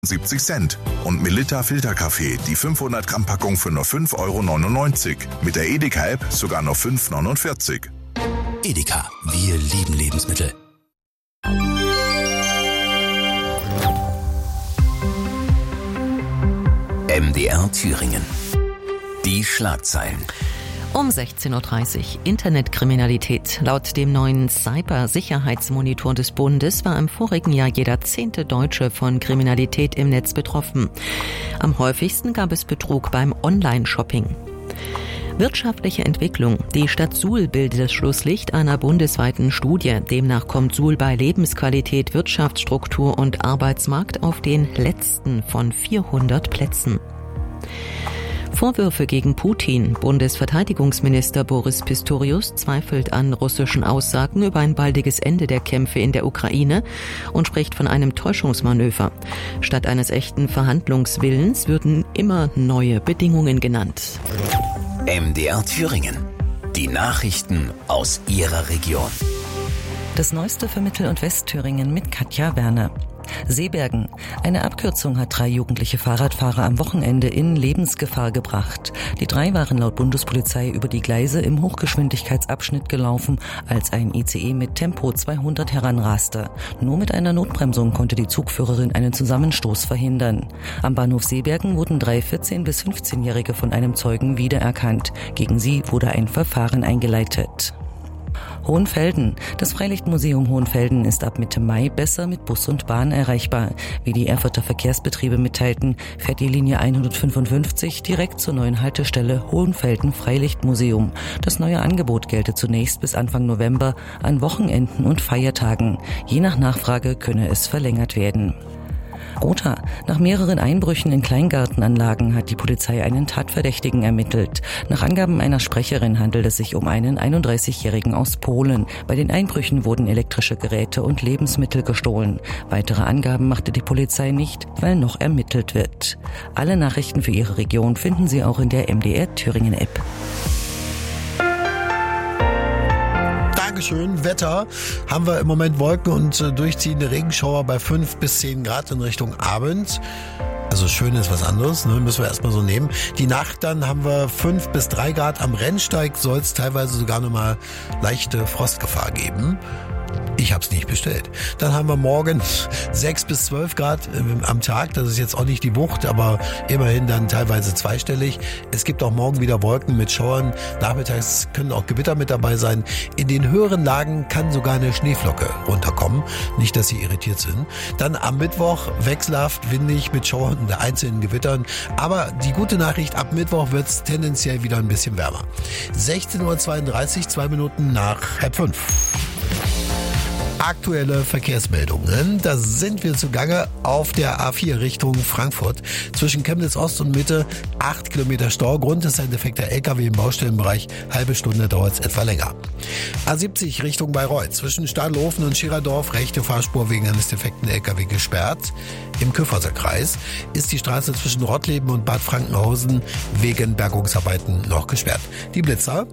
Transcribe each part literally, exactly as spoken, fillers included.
siebzig Cent und Melitta Filterkaffee, die fünfhundert Gramm Packung für nur fünf Euro neunundneunzig. Mit der Edeka-App sogar nur fünf Euro neunundvierzig. Edeka, wir lieben Lebensmittel. M D R Thüringen. Die Schlagzeilen. Um sechzehn Uhr dreißig. Internetkriminalität. Laut dem neuen Cybersicherheitsmonitor des Bundes war im vorigen Jahr jeder zehnte Deutsche von Kriminalität im Netz betroffen. Am häufigsten gab es Betrug beim Online-Shopping. Wirtschaftliche Entwicklung. Die Stadt Suhl bildet das Schlusslicht einer bundesweiten Studie. Demnach kommt Suhl bei Lebensqualität, Wirtschaftsstruktur und Arbeitsmarkt auf den letzten von vierhundert Plätzen. Vorwürfe gegen Putin. Bundesverteidigungsminister Boris Pistorius zweifelt an russischen Aussagen über ein baldiges Ende der Kämpfe in der Ukraine und spricht von einem Täuschungsmanöver. Statt eines echten Verhandlungswillens würden immer neue Bedingungen genannt. M D R Thüringen. Die Nachrichten aus Ihrer Region. Das Neueste für Mittel- und Westthüringen mit Katja Werner. Seebergen. Eine Abkürzung hat drei jugendliche Fahrradfahrer am Wochenende in Lebensgefahr gebracht. Die drei waren laut Bundespolizei über die Gleise im Hochgeschwindigkeitsabschnitt gelaufen, als ein I C E mit Tempo zweihundert heranraste. Nur mit einer Notbremsung konnte die Zugführerin einen Zusammenstoß verhindern. Am Bahnhof Seebergen wurden drei vierzehn- bis fünfzehnjährige von einem Zeugen wiedererkannt. Gegen sie wurde ein Verfahren eingeleitet. Hohenfelden. Das Freilichtmuseum Hohenfelden ist ab Mitte Mai besser mit Bus und Bahn erreichbar. Wie die Erfurter Verkehrsbetriebe mitteilten, fährt die Linie hundertfünfundfünfzig direkt zur neuen Haltestelle Hohenfelden Freilichtmuseum. Das neue Angebot gelte zunächst bis Anfang November an Wochenenden und Feiertagen. Je nach Nachfrage könne es verlängert werden. Rotha. Nach mehreren Einbrüchen in Kleingartenanlagen hat die Polizei einen Tatverdächtigen ermittelt. Nach Angaben einer Sprecherin handelt es sich um einen einunddreißigjährigen aus Polen. Bei den Einbrüchen wurden elektrische Geräte und Lebensmittel gestohlen. Weitere Angaben machte die Polizei nicht, weil noch ermittelt wird. Alle Nachrichten für Ihre Region finden Sie auch in der M D R Thüringen App. Dankeschön. Wetter haben wir im Moment Wolken und äh, durchziehende Regenschauer bei fünf bis zehn Grad in Richtung Abend. Also schön ist was anderes, ne? Müssen wir erstmal so nehmen. Die Nacht dann haben wir fünf bis drei Grad. Am Rennsteig soll es teilweise sogar nochmal leichte Frostgefahr geben. Ich habe es nicht bestellt. Dann haben wir morgen sechs bis zwölf Grad am Tag. Das ist jetzt auch nicht die Wucht, aber immerhin dann teilweise zweistellig. Es gibt auch morgen wieder Wolken mit Schauern. Nachmittags können auch Gewitter mit dabei sein. In den höheren Lagen kann sogar eine Schneeflocke runterkommen. Nicht, dass Sie irritiert sind. Dann am Mittwoch wechselhaft, windig mit Schauern und einzelnen Gewittern. Aber die gute Nachricht, ab Mittwoch wird es tendenziell wieder ein bisschen wärmer. sechzehn Uhr zweiunddreißig, zwei Minuten nach halb fünf. Aktuelle Verkehrsmeldungen. Da sind wir zugange auf der A vier Richtung Frankfurt. Zwischen Chemnitz Ost und Mitte acht Kilometer Stau. Grund ist ein defekter L K W im Baustellenbereich. Halbe Stunde dauert es etwa länger. A siebzig Richtung Bayreuth. Zwischen Stadelhofen und Schirerdorf rechte Fahrspur wegen eines defekten L K W gesperrt. Im Kyffhäuser Kreis ist die Straße zwischen Rottleben und Bad Frankenhausen wegen Bergungsarbeiten noch gesperrt. Die Blitzer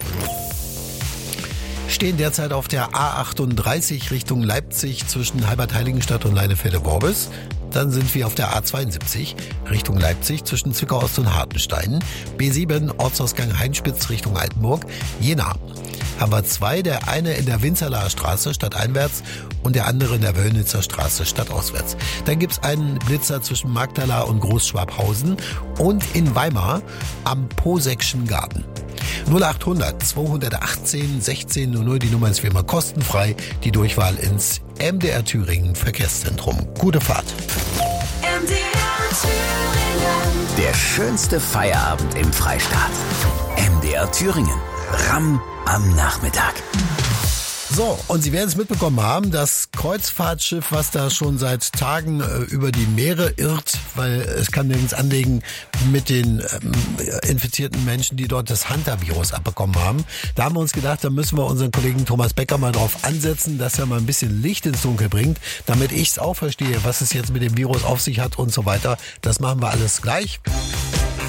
stehen derzeit auf der A achtunddreißig Richtung Leipzig zwischen Halbert-Heiligenstadt und Leinefelde-Worbis. Dann sind wir auf der A zweiundsiebzig Richtung Leipzig zwischen Zwickau Ost und Hartenstein. B sieben Ortsausgang Heinspitz Richtung Altenburg. Jena haben wir zwei, der eine in der Winzerlaer Straße stadteinwärts und der andere in der Wöllnitzer Straße stadtauswärts. Dann gibt's einen Blitzer zwischen Magdala und Großschwabhausen und in Weimar am Posekschen Garten. null achthundert zweihundertachtzehn sechzehn null null, die Nummer ist wie immer kostenfrei, die Durchwahl ins M D R Thüringen Verkehrszentrum. Gute Fahrt. M D R Thüringen. Der schönste Feierabend im Freistaat. M D R Thüringen. Ramm am Nachmittag. So, und Sie werden es mitbekommen haben, das Kreuzfahrtschiff, was da schon seit Tagen äh, über die Meere irrt, weil es kann nirgends anlegen mit den ähm, infizierten Menschen, die dort das Hunter-Virus abbekommen haben. Da haben wir uns gedacht, da müssen wir unseren Kollegen Thomas Becker mal drauf ansetzen, dass er mal ein bisschen Licht ins Dunkel bringt, damit ich es auch verstehe, was es jetzt mit dem Virus auf sich hat und so weiter. Das machen wir alles gleich.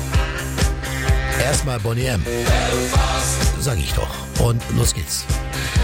Erstmal Bonnie M. Sag ich doch. Und los geht's.